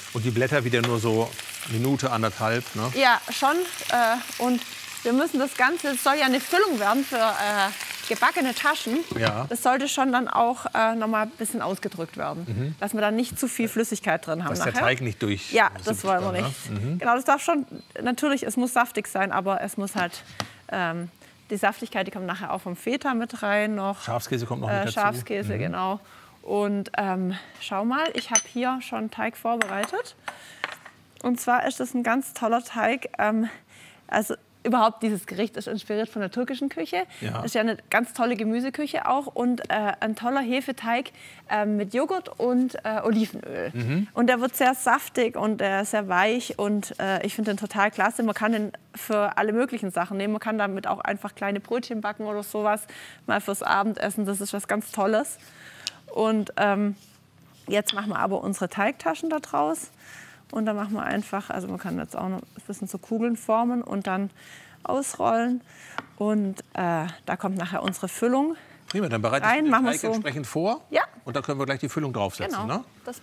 Und die Blätter wieder nur so Minute, anderthalb, ne? Ja, schon. Und wir müssen das Ganze, es soll ja eine Füllung werden für gebackene Taschen. Ja. Das sollte schon dann auch noch mal ein bisschen ausgedrückt werden. Dass wir dann nicht zu viel Flüssigkeit drin haben. Dass der Teig nicht durch... Ja, das wollen wir nicht. Genau, das darf schon, natürlich, es muss saftig sein, aber es muss halt, die Saftigkeit, die kommt nachher auch vom Feta mit rein noch. Schafskäse kommt noch mit dazu. Schafskäse, genau. Und schau mal, ich habe hier schon Teig vorbereitet. Und zwar ist das ein ganz toller Teig. Also überhaupt dieses Gericht ist inspiriert von der türkischen Küche. Ja. Das ist ja eine ganz tolle Gemüseküche auch. Und ein toller Hefeteig mit Joghurt und Olivenöl. Und der wird sehr saftig und sehr weich. Und ich finde den total klasse. Man kann den für alle möglichen Sachen nehmen. Man kann damit auch einfach kleine Brötchen backen oder sowas. Mal fürs Abendessen. Das ist was ganz Tolles. Und jetzt machen wir aber unsere Teigtaschen da draus. Und dann machen wir einfach, also man kann jetzt auch noch ein bisschen so Kugeln formen und dann ausrollen. Und da kommt nachher unsere Füllung. Prima, dann bereite ich den Teig entsprechend vor. Ja. Und dann können wir gleich die Füllung draufsetzen. Genau. Ne? Das